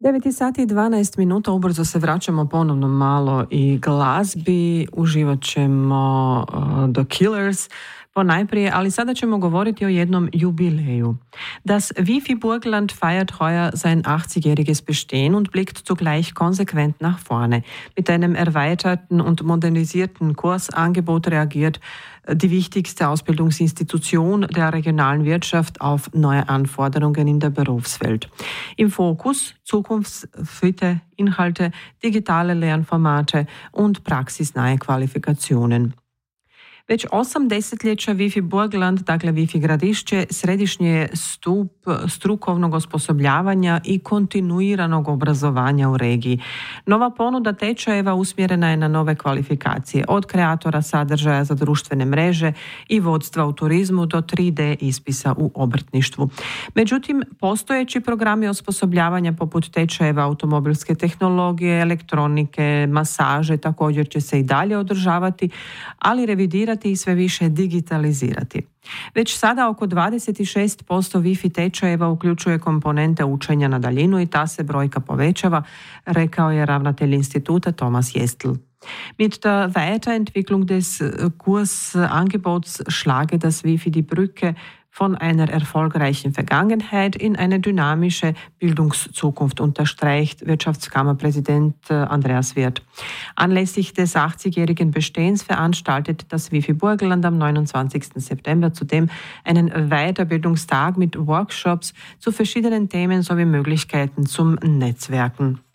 9 sati i 12 minuta, ubrzo se vraćamo ponovno malo i glazbi, uživat ćemo The Killers ponajprije, ali sada ćemo govoriti o jednom jubileju. Das Wifi Burgenland feiert heuer sein 80-jähriges Bestehen und blickt zugleich konsequent nach vorne. Mit einem erweiterten und modernisierten Kursangebot reagiert die wichtigste Ausbildungsinstitution der regionalen Wirtschaft auf neue Anforderungen in der Berufswelt. Im Fokus zukunftsfitte Inhalte, digitale Lernformate und praxisnahe Kvalifikationen. Već 8 desetljeća Wifi Burgenland, dakle Wifi Gradišće, središnji je stup strukovnog osposobljavanja i kontinuiranog obrazovanja u regiji. Nova ponuda tečajeva usmjerena je na nove kvalifikacije, od kreatora sadržaja za društvene mreže i vodstva u turizmu do 3D ispisa u obrtništvu. Međutim, postojeći programi osposobljavanja poput tečajeva automobilske tehnologije, elektronike, masaže također će se i dalje održavati, ali revidirati i sve više digitalizirati. Već sada oko 26% Wi-Fi tečajeva uključuje komponente učenja na daljinu i ta se brojka povećava, rekao je ravnatelj instituta Thomas Jestl. Mit der Weiterentwicklung des Kursangebots schlage das Wifi die Brücke von einer erfolgreichen Vergangenheit in eine dynamische Bildungszukunft, unterstreicht Wirtschaftskammerpräsident Andreas Wirth. Anlässlich des 80-jährigen Bestehens veranstaltet das Wifi Burgenland am 29. September zudem einen Weiterbildungstag mit Workshops zu verschiedenen Themen sowie Möglichkeiten zum Netzwerken.